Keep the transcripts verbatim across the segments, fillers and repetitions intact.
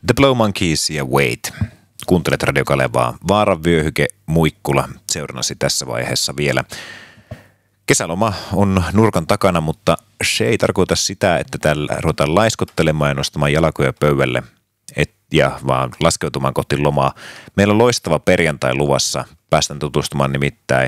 The Blow Monkeys ja Wait. Kuuntelet Radio Kalevaa. Vaaran vyöhyke Muikkula seurannasi tässä vaiheessa vielä. Kesäloma on nurkan takana, mutta se ei tarkoita sitä, että täällä ruvetaan laiskottelemaan ja nostamaan jalkoja pöydälle, et, ja vaan laskeutumaan kohti lomaa. Meillä on loistava perjantai luvassa. Päästään tutustumaan nimittäin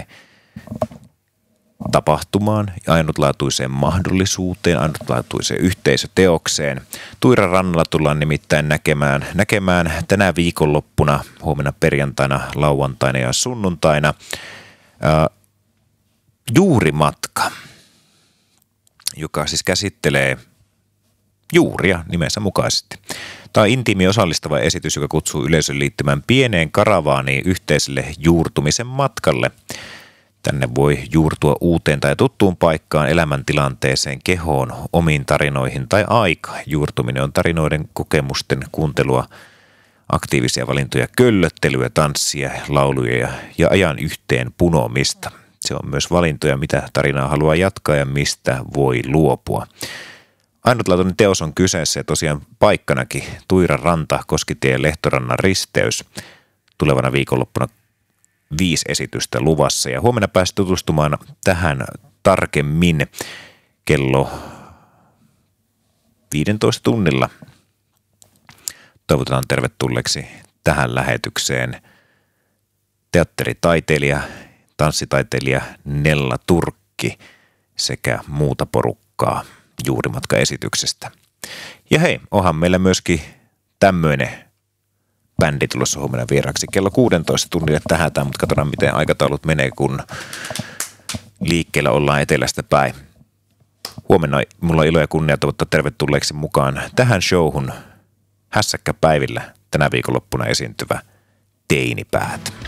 tapahtumaan ja ainutlaatuiseen mahdollisuuteen, ainutlaatuiseen yhteisöteokseen. Tuiran rannalla tullaan nimittäin näkemään, näkemään tänä viikonloppuna, huomenna perjantaina, lauantaina ja sunnuntaina ää, juurimatka, joka siis käsittelee juuria nimensä mukaisesti. Tämä on intiimi osallistava esitys, joka kutsuu yleisön liittymään pieneen karavaaniin yhteiselle juurtumisen matkalle. Tänne voi juurtua uuteen tai tuttuun paikkaan, elämäntilanteeseen, kehoon, omiin tarinoihin tai aikaan. Juurtuminen on tarinoiden, kokemusten kuuntelua, aktiivisia valintoja, köllöttelyä, tanssia, lauluja ja, ja ajan yhteen punomista. Se on myös valintoja, mitä tarinaa haluaa jatkaa ja mistä voi luopua. Ainutlaatuinen teos on kyseessä ja tosiaan paikkanakin Tuiran ranta, Koskitien Lehtorannan risteys. Tulevana viikonloppuna viisi esitystä luvassa ja huomenna pääset tutustumaan tähän tarkemmin kello viisitoista tunnilla. Toivotetaan tervetulleeksi tähän lähetykseen teatteritaiteilija, tanssitaiteilija Nella Turkki sekä muuta porukkaa juurimatkaesityksestä. Ja hei, onhan meillä myöskin tämmöinen bändi tulossa huomenna vieraksi kello kuusitoista tunnille tähätään, mutta katsotaan miten aikataulut menee, kun liikkeellä ollaan etelästä päin. Huomenna mulla on ilo ja kunnia toivottaa tervetulleeksi mukaan tähän showhun hässäkkäpäivillä tänä viikonloppuna esiintyvä Teinipäät.